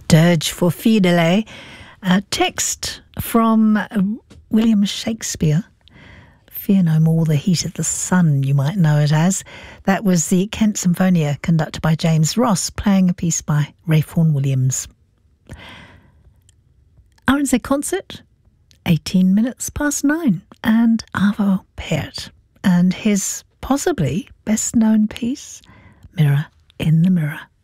Dirge for Fidele, a text from William Shakespeare. Fear no more the heat of the sun, you might know it as. That was the Kent Symphonia, conducted by James Ross, playing a piece by Ralph Vaughan Williams. RNZ Concert, 18 minutes past 9, and Arvo Pärt, and his possibly best-known piece, Mirror in the Mirror.